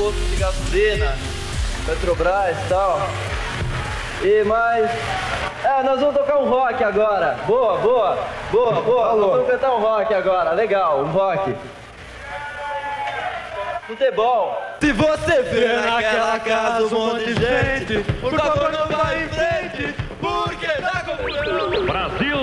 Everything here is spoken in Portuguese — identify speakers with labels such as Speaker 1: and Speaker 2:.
Speaker 1: posto de gasolina, Petrobras e tal. E mais... nós vamos tocar um rock agora. Boa. Nós vamos cantar um rock agora. Legal, um rock. Futebol.
Speaker 2: Se você vê naquela casa um monte de gente, por favor não vá em frente, porque dá confusão.
Speaker 3: Brasil!